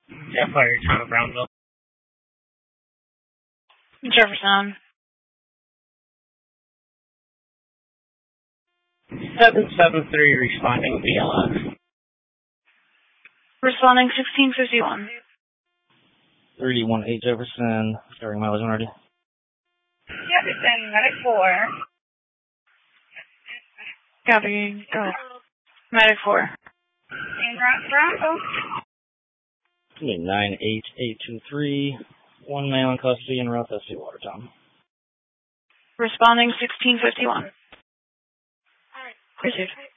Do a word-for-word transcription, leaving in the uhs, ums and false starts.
Yeah, fire town of Brownville. Jefferson. seven seven three responding B L S. Responding sixteen fifty-one. three one eight Jefferson, starting mileage one already. Jefferson, medic four. Copy. Go. Medic four. And Bronco. nine eight eight two three, one male in custody in Route S C Watertown. Responding sixteen fifty-one. Received.